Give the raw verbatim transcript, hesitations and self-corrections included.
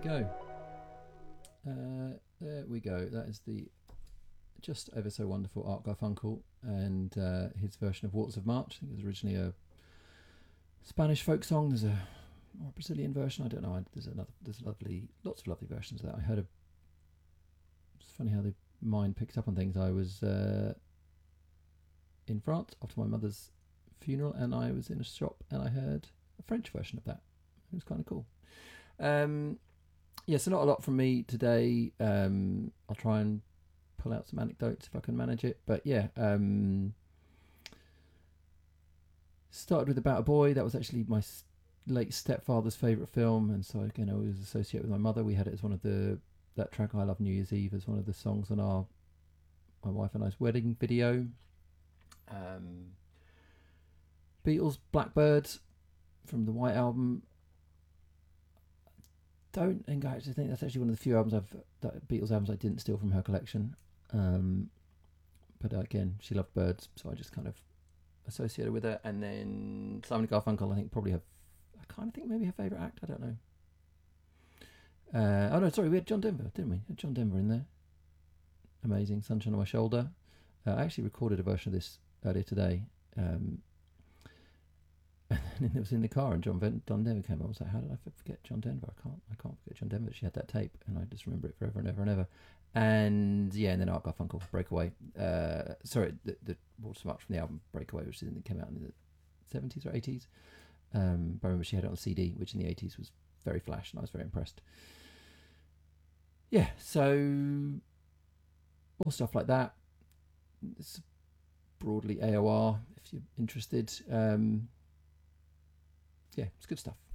go. Uh, there we go. That is the just ever so wonderful Art Garfunkel and uh, his version of Waters of March. I think it was originally a Spanish folk song. There's a more Brazilian version. I don't know. There's another. There's lovely, lots of lovely versions of that. I heard a. It's funny how the mind picks up on things. I was uh, in France after my mother's funeral, and I was in a shop, and I heard a French version of that. It was kind of cool. Um, yeah, so not a lot from me today. Um, I'll try and pull out some anecdotes if I can manage it. But yeah, um, started with About a Boy. That was actually my late stepfather's favourite film, and so again I was associated with my mother. We had it as one of the that track I Love New Year's Eve as one of the songs on our my wife and I's wedding video. Um, Beatles, Blackbird from the White Album. Don't think I actually think that's actually one of the few albums I've that Beatles albums I didn't steal from her collection. Um, but again, she loved birds, so I just kind of associated with her. And then Simon and Garfunkel, I think probably have. I kind of think maybe her favourite act. I don't know. Uh, oh no, sorry, we had John Denver, didn't we? We had John Denver in there. Amazing, Sunshine on My Shoulder. Uh, I actually recorded a version of this earlier today. Um, and it was in the car, and John Ven- John Denver came on. I was like, how did I forget John Denver? I can't, I can't forget John Denver. She had that tape, and I just remember it forever and ever and ever. And yeah, and then Art Garfunkel, Breakaway. Uh, sorry, the, the Waters of March from the album Breakaway, which is, came out in the seventies or eighties. Um, but I remember she had it on C D, which in the eighties was very flash, and I was very impressed. Yeah, so more stuff like that. It's broadly A O R if you're interested. Um, yeah, it's good stuff.